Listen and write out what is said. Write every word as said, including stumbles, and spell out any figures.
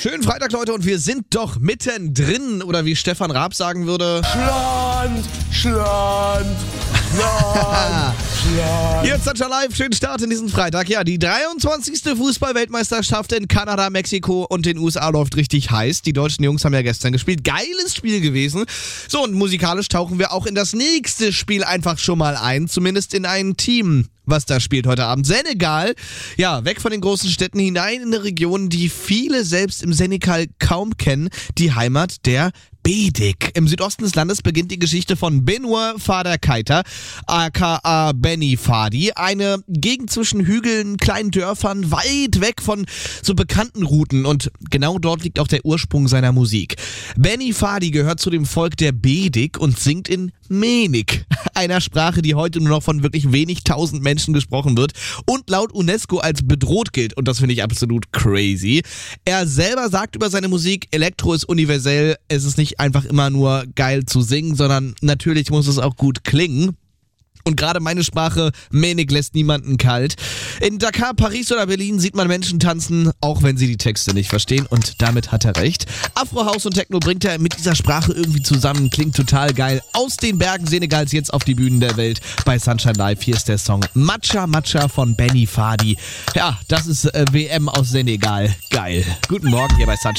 Schönen Freitag, Leute, und wir sind doch mittendrin, oder wie Stefan Raab sagen würde. Schland, Schland, Schland, Schland. Hier ist Sunshine Live, schönen Start in diesen Freitag. Ja, die dreiundzwanzigste Fußball-Weltmeisterschaft in Kanada, Mexiko und den U S A läuft richtig heiß. Die deutschen Jungs haben ja gestern gespielt. Geiles Spiel gewesen. So, und musikalisch tauchen wir auch in das nächste Spiel einfach schon mal ein, zumindest in ein Team, was da spielt heute Abend. Senegal, ja, weg von den großen Städten hinein in eine Region, die viele selbst im Senegal kaum kennen, die Heimat der Bedik. Im Südosten des Landes beginnt die Geschichte von Benoit Fader Keita, aka Benny Fadi. Eine Gegend zwischen Hügeln, kleinen Dörfern, weit weg von so bekannten Routen. Und genau dort liegt auch der Ursprung seiner Musik. Benny Fadi gehört zu dem Volk der Bedik und singt in Menik, einer Sprache, die heute nur noch von wirklich wenig tausend Menschen gesprochen wird und laut UNESCO als bedroht gilt. Und das finde ich absolut crazy. Er selber sagt über seine Musik, Elektro ist universell, es ist nicht einfach immer nur geil zu singen, sondern natürlich muss es auch gut klingen. Und gerade meine Sprache, Menik, lässt niemanden kalt. In Dakar, Paris oder Berlin sieht man Menschen tanzen, auch wenn sie die Texte nicht verstehen. Und damit hat er recht. Afro, House und Techno bringt er mit dieser Sprache irgendwie zusammen. Klingt total geil. Aus den Bergen Senegals jetzt auf die Bühnen der Welt bei Sunshine Live. Hier ist der Song Matcha Matcha von Benny Fadi. Ja, das ist äh, W M aus Senegal. Geil. Guten Morgen hier bei Sunshine.